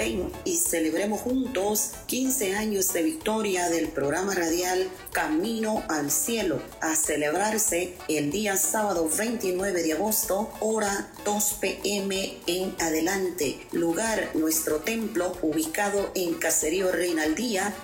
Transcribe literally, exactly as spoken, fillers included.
Ven y celebremos juntos quince años de victoria del programa radial Camino al Cielo, a celebrarse el día sábado veintinueve de agosto, hora dos p m en adelante. Lugar, nuestro templo, ubicado en Caserío Reinaldía,